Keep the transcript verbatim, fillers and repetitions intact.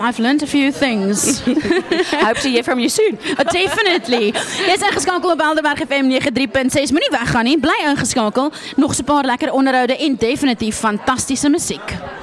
I've learned a few things. Hope to hear from you soon. Oh, definitely. Jy is ingeskakel op Helderberg F M nege drie punt ses. Moenie weggaan nie, bly ingeskakel. Nog so 'n paar lekker onderhoude en definitief fantastiese musiek.